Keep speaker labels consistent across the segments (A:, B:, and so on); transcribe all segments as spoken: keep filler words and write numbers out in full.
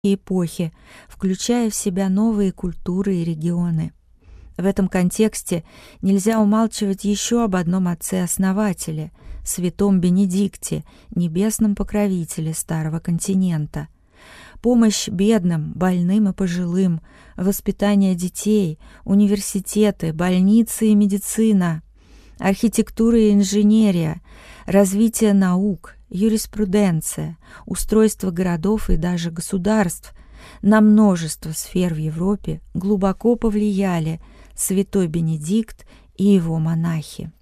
A: эпохи, включая в себя новые культуры и регионы. В этом контексте нельзя умалчивать еще об одном отце-основателе, святом Бенедикте, небесном покровителе Старого континента. Помощь бедным, больным и пожилым, воспитание детей, университеты, больницы и медицина, архитектура и инженерия, развитие наук, юриспруденция, устройство городов и даже государств на множество сфер в Европе глубоко повлияли святой Бенедикт и его монахи.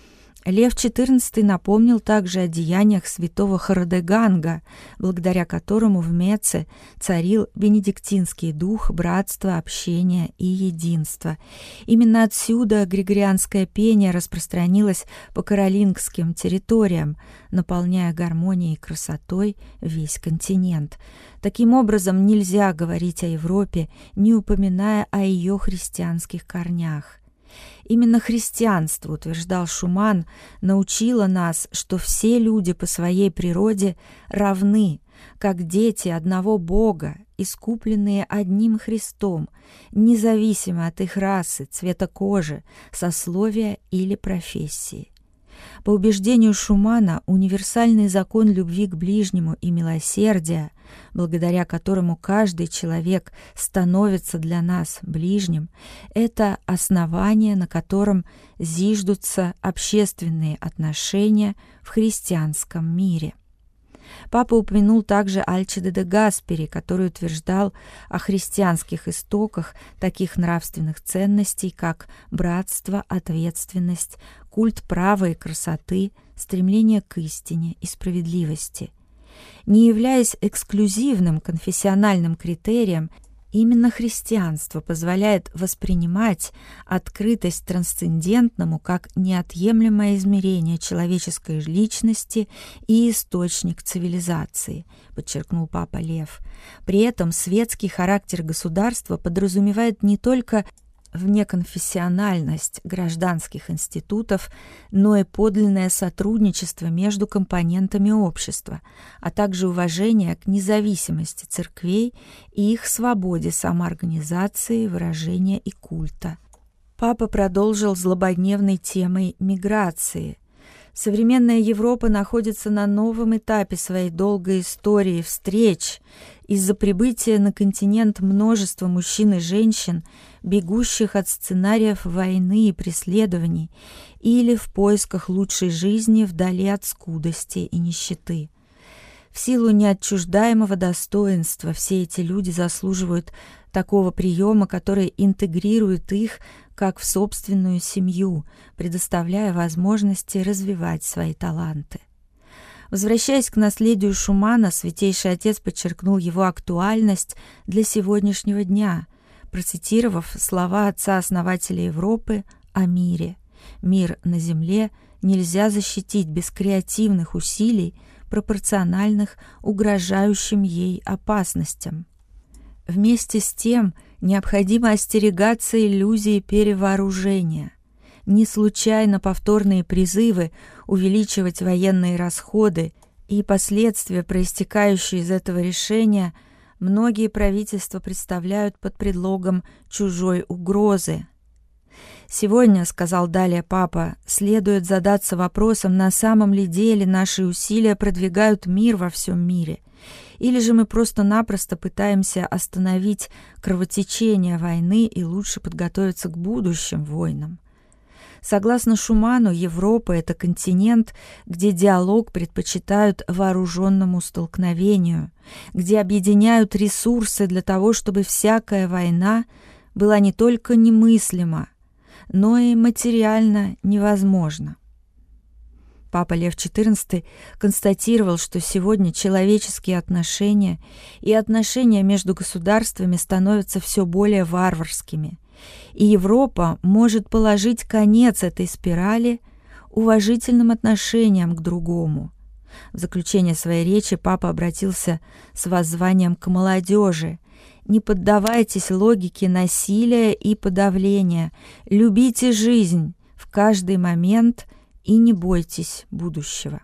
A: Лев четырнадцатый напомнил также о деяниях святого Храдеганга, благодаря которому в Меце царил бенедиктинский дух братства, общения и единства. Именно отсюда григорианское пение распространилось по каролингским территориям, наполняя гармонией и красотой весь континент. Таким образом, нельзя говорить о Европе, не упоминая о ее христианских корнях. Именно христианство, утверждал Шуман, научило нас, что все люди по своей природе равны, как дети одного Бога, искупленные одним Христом, независимо от их расы, цвета кожи, сословия или профессии. По убеждению Шумана, универсальный закон любви к ближнему и милосердия, благодаря которому каждый человек становится для нас ближним, это основание, на котором зиждутся общественные отношения в христианском мире. Папа упомянул также Альчиде де Гаспери, который утверждал о христианских истоках таких нравственных ценностей, как братство, ответственность, культ права и красоты, стремление к истине и справедливости. Не являясь эксклюзивным конфессиональным критерием, именно христианство позволяет воспринимать открытость трансцендентному как неотъемлемое измерение человеческой личности и источник цивилизации, подчеркнул Папа Лев. При этом светский характер государства подразумевает не только внеконфессиональность гражданских институтов, но и подлинное сотрудничество между компонентами общества, а также уважение к независимости церквей и их свободе самоорганизации, выражения и культа. Папа продолжил злободневной темой миграции. Современная Европа находится на новом этапе своей долгой истории встреч из-за прибытия на континент множества мужчин и женщин, бегущих от сценариев войны и преследований, или в поисках лучшей жизни вдали от скудости и нищеты. В силу неотчуждаемого достоинства все эти люди заслуживают такого приема, который интегрирует их как в собственную семью, предоставляя возможности развивать свои таланты. Возвращаясь к наследию Шумана, Святейший Отец подчеркнул его актуальность для сегодняшнего дня, процитировав слова отца-основателя Европы о мире. «Мир на земле нельзя защитить без креативных усилий, пропорциональных угрожающим ей опасностям. Вместе с тем необходимо остерегаться иллюзии перевооружения. Не случайно повторные призывы увеличивать военные расходы и последствия, проистекающие из этого решения, многие правительства представляют под предлогом чужой угрозы. Сегодня, — сказал далее Папа, — следует задаться вопросом, на самом ли деле наши усилия продвигают мир во всем мире, или же мы просто-напросто пытаемся остановить кровотечение войны и лучше подготовиться к будущим войнам. Согласно Шуману, Европа — это континент, где диалог предпочитают вооруженному столкновению, где объединяют ресурсы для того, чтобы всякая война была не только немыслима, но и материально невозможна. Папа Лев четырнадцатый констатировал, что сегодня человеческие отношения и отношения между государствами становятся все более варварскими, и Европа может положить конец этой спирали уважительным отношением к другому. В заключение своей речи Папа обратился с воззванием к молодежи: «Не поддавайтесь логике насилия и подавления, любите жизнь в каждый момент и не бойтесь будущего».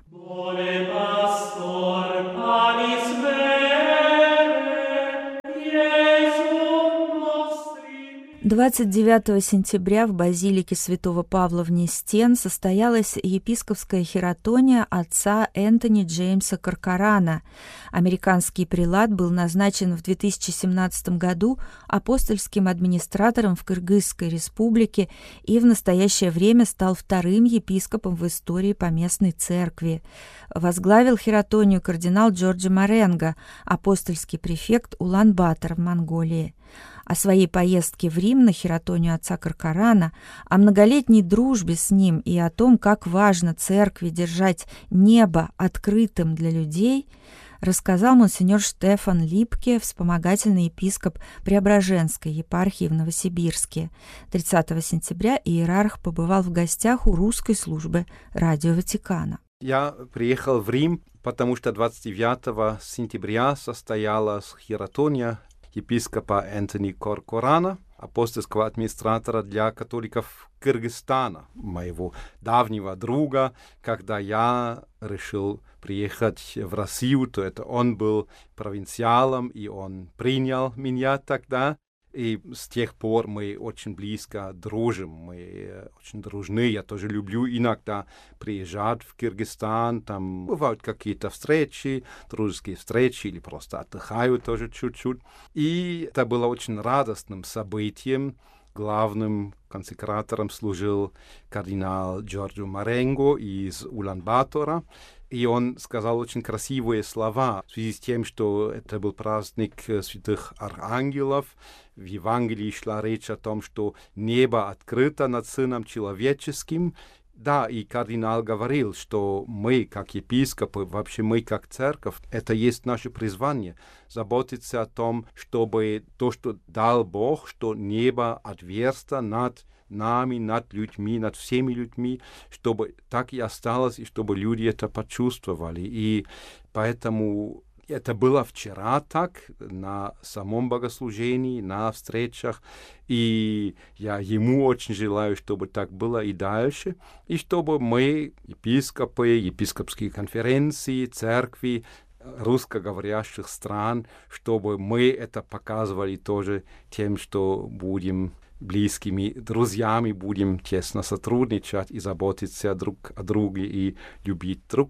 A: двадцать девятого сентября в базилике святого Павла в Нестен состоялась епископская хератония отца Энтони Джеймса Коркорана. Американский прелат был назначен в две тысячи семнадцатом году апостольским администратором в Кыргызской республике и в настоящее время стал вторым епископом в истории поместной церкви. Возглавил хератонию кардинал Джорджо Маренго, апостольский префект Улан-Батор в Монголии. О своей поездке в Рим на хератонию отца Коркорана, о многолетней дружбе с ним и о том, как важно церкви держать небо открытым для людей, рассказал монсеньор Штефан Липке, вспомогательный епископ Преображенской епархии в Новосибирске. тридцатого сентября иерарх побывал в гостях у русской службы Радио Ватикана.
B: Я приехал в Рим, потому что двадцать девятого сентября состоялась хератония епископа Энтони Коркорана, апостольского администратора для католиков Кыргызстана, моего давнего друга. Когда я решил приехать в Россию, то это он был провинциалом, и он принял меня тогда. И с тех пор мы очень близко дружим, мы очень дружны. Я тоже люблю иногда приезжать в Кыргызстан, там бывают какие-то встречи, дружеские встречи, или просто отдыхаю тоже чуть-чуть. И это было очень радостным событием. Главным консекратором служил кардинал Джорджо Маренго из Улан-Батора. И он сказал очень красивые слова в связи с тем, что это был праздник святых архангелов. В Евангелии шла речь о том, что небо открыто над Сыном Человеческим. Да, и кардинал говорил, что мы, как епископы, вообще мы, как церковь, это есть наше призвание, заботиться о том, чтобы то, что дал Бог, что небо отверсто над нами, над людьми, над всеми людьми, чтобы так и осталось, и чтобы люди это почувствовали. И поэтому это было вчера так, на самом богослужении, на встречах, и я ему очень желаю, чтобы так было и дальше, и чтобы мы, епископы, епископские конференции, церкви, русскоговорящих стран, чтобы мы это показывали тоже тем, что будем близкими друзьями, будем тесно сотрудничать и заботиться друг о друге и любить друг